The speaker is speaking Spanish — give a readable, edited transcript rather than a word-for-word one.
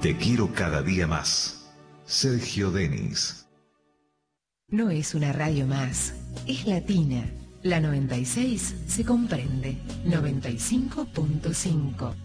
Te quiero cada día más. Sergio Denis. No es una radio más, es latina. La 96 se comprende. 95.5.